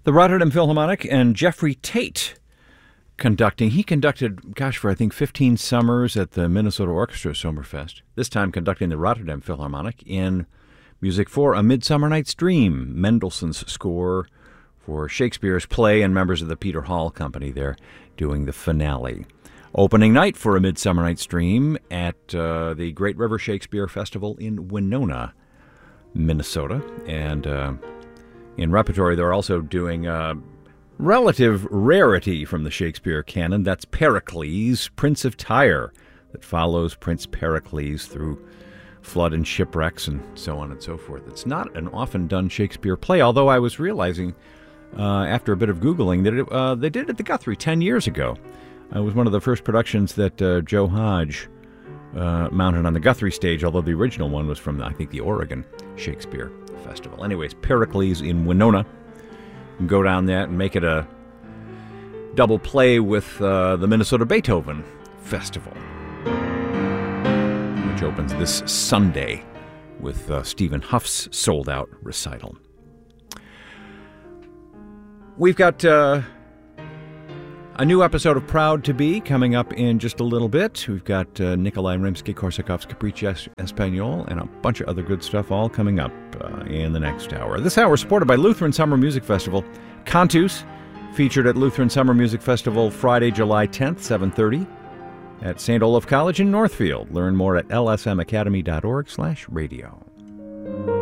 The Rotterdam Philharmonic and Jeffrey Tate conducting. He conducted, for I think 15 summers at the Minnesota Orchestra Sommerfest. This time conducting the Rotterdam Philharmonic in music for A Midsummer Night's Dream, Mendelssohn's score for Shakespeare's play, and members of the Peter Hall Company there doing the finale. Opening night for A Midsummer Night's Dream at the Great River Shakespeare Festival in Winona, Minnesota. And in repertory, they're also doing relative rarity from the Shakespeare canon. That's Pericles, Prince of Tyre, that follows Prince Pericles through flood and shipwrecks and so on and so forth. It's not an often done Shakespeare play, although I was realizing after a bit of Googling that they did it at the Guthrie 10 years ago. It was one of the first productions that Joe Hodge mounted on the Guthrie stage, although the original one was from, I think, the Oregon Shakespeare Festival. Anyways, Pericles in Winona. You can go down that and make it a double play with the Minnesota Beethoven Festival, which opens this Sunday with Stephen Huff's sold-out recital. We've got a new episode of Proud to Be coming up in just a little bit. We've got Nikolai Rimsky-Korsakov's Capricci Espagnole and a bunch of other good stuff all coming up in the next hour. This hour is supported by Lutheran Summer Music Festival. Cantus, featured at Lutheran Summer Music Festival Friday, July 10th, 7:30 at St. Olaf College in Northfield. Learn more at lsmacademy.org/radio.